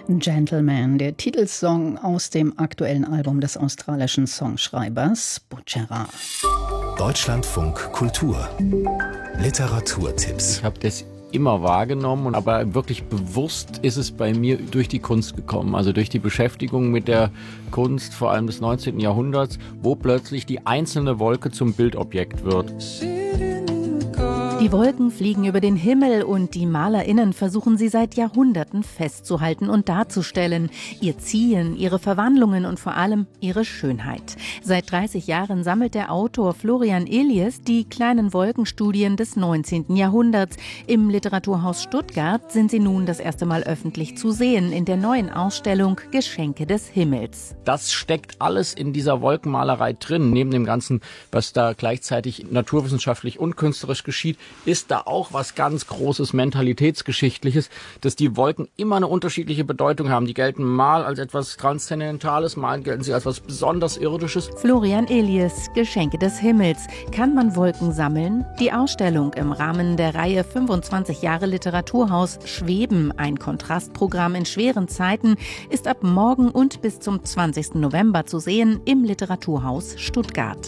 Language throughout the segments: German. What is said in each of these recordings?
Gentleman, der Titelsong aus dem aktuellen Album des australischen Songschreibers Butchera. Deutschlandfunk Kultur. Literaturtipps. Ich habe das immer wahrgenommen, aber wirklich bewusst ist es bei mir durch die Kunst gekommen, also durch die Beschäftigung mit der Kunst, vor allem des 19. Jahrhunderts, wo plötzlich die einzelne Wolke zum Bildobjekt wird. Die Wolken fliegen über den Himmel und die MalerInnen versuchen sie seit Jahrhunderten festzuhalten und darzustellen. Ihr Ziehen, ihre Verwandlungen und vor allem ihre Schönheit. Seit 30 Jahren sammelt der Autor Florian Illies die kleinen Wolkenstudien des 19. Jahrhunderts. Im Literaturhaus Stuttgart sind sie nun das erste Mal öffentlich zu sehen in der neuen Ausstellung Geschenke des Himmels. Das steckt alles in dieser Wolkenmalerei drin. Neben dem Ganzen, was da gleichzeitig naturwissenschaftlich und künstlerisch geschieht, ist da auch was ganz Großes Mentalitätsgeschichtliches, dass die Wolken immer eine unterschiedliche Bedeutung haben. Die gelten mal als etwas Transzendentales, mal gelten sie als etwas besonders Irdisches. Florian Illies, Geschenke des Himmels. Kann man Wolken sammeln? Die Ausstellung im Rahmen der Reihe 25 Jahre Literaturhaus Schweben, ein Kontrastprogramm in schweren Zeiten, ist ab morgen und bis zum 20. November zu sehen im Literaturhaus Stuttgart.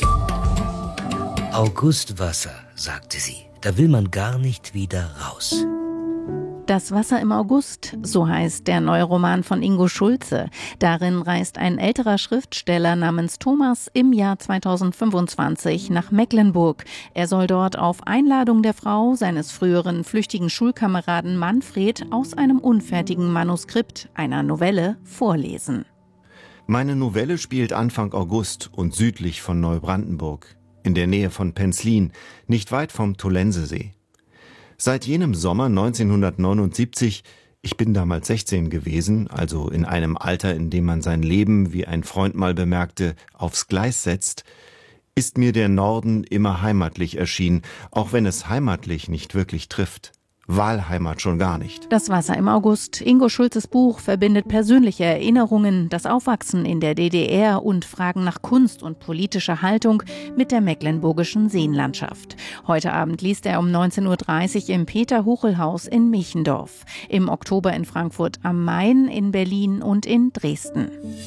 Augustwasser, sagte sie. Da will man gar nicht wieder raus. Das Wasser im August, so heißt der neue Roman von Ingo Schulze. Darin reist ein älterer Schriftsteller namens Thomas im Jahr 2025 nach Mecklenburg. Er soll dort auf Einladung der Frau seines früheren flüchtigen Schulkameraden Manfred aus einem unfertigen Manuskript, einer Novelle, vorlesen. Meine Novelle spielt Anfang August und südlich von Neubrandenburg, in der Nähe von Penzlin, nicht weit vom Tollensesee. Seit jenem Sommer 1979, ich bin damals 16 gewesen, also in einem Alter, in dem man sein Leben, wie ein Freund mal bemerkte, aufs Gleis setzt, ist mir der Norden immer heimatlich erschienen, auch wenn es heimatlich nicht wirklich trifft. Wahlheimat schon gar nicht. Das Wasser im August. Ingo Schulzes Buch verbindet persönliche Erinnerungen, das Aufwachsen in der DDR und Fragen nach Kunst und politischer Haltung mit der mecklenburgischen Seenlandschaft. Heute Abend liest er um 19.30 Uhr im Peter-Huchel-Haus in Michendorf. Im Oktober in Frankfurt am Main, in Berlin und in Dresden.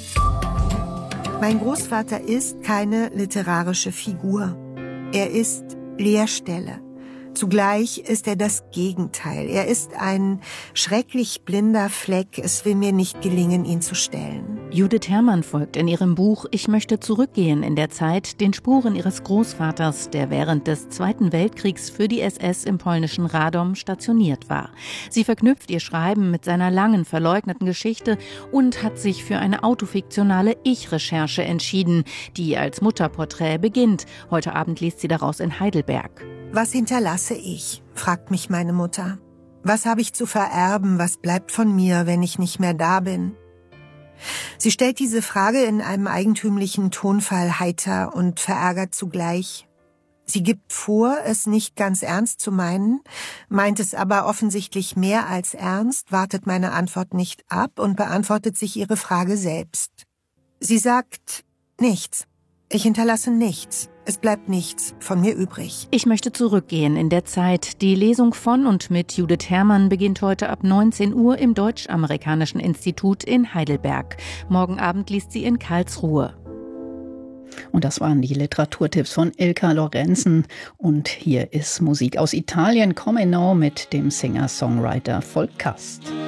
Mein Großvater ist keine literarische Figur. Er ist Leerstelle. Zugleich ist er das Gegenteil. Er ist ein schrecklich blinder Fleck. Es will mir nicht gelingen, ihn zu stellen. Judith Herrmann folgt in ihrem Buch Ich möchte zurückgehen in der Zeit den Spuren ihres Großvaters, der während des Zweiten Weltkriegs für die SS im polnischen Radom stationiert war. Sie verknüpft ihr Schreiben mit seiner langen verleugneten Geschichte und hat sich für eine autofiktionale Ich-Recherche entschieden, die als Mutterporträt beginnt. Heute Abend liest sie daraus in Heidelberg. Was hinterlasse ich? Fragt mich meine Mutter. Was habe ich zu vererben? Was bleibt von mir, wenn ich nicht mehr da bin? Sie stellt diese Frage in einem eigentümlichen Tonfall heiter und verärgert zugleich. Sie gibt vor, es nicht ganz ernst zu meinen, meint es aber offensichtlich mehr als ernst, wartet meine Antwort nicht ab und beantwortet sich ihre Frage selbst. Sie sagt nichts. Ich hinterlasse nichts. Es bleibt nichts von mir übrig. Ich möchte zurückgehen in der Zeit. Die Lesung von und mit Judith Herrmann beginnt heute ab 19 Uhr im Deutsch-Amerikanischen Institut in Heidelberg. Morgen Abend liest sie in Karlsruhe. Und das waren die Literaturtipps von Ilka Lorenzen. Und hier ist Musik aus Italien, Come No mit dem Singer-Songwriter Volk Kast.